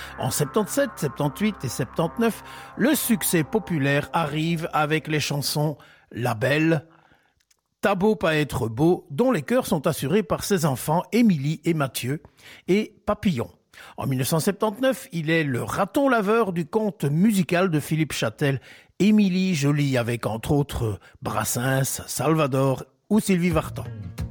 En 77, 78 et 79, le succès populaire arrive avec les chansons La Belle, T'as beau pas être beau, dont les chœurs sont assurés par ses enfants Émilie et Mathieu, et Papillon. En 1979, il est le raton laveur du conte musical de Philippe Châtel, Émilie Jolie, avec entre autres Brassens, Salvador ou Sylvie Vartan.